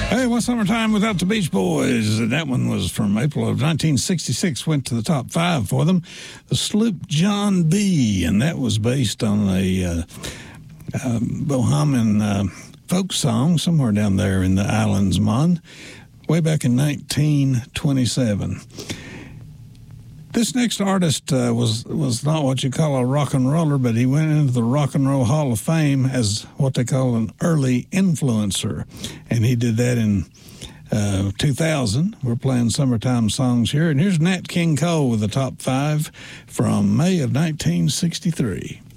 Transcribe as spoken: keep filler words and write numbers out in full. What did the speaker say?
Hey, what's summertime without the Beach Boys? That one was from April of nineteen sixty-six, went to the top five for them. The Sloop John B., and that was based on a uh, uh, Bohemian uh, folk song somewhere down there in the islands, Mon, way back in nineteen twenty-seven. This next artist uh, was was not what you call a rock and roller, but he went into the Rock and Roll Hall of Fame as what they call an early influencer, and he did that in uh, two thousand. We're playing summertime songs here, and here's Nat King Cole with the top five from May of nineteen sixty-three.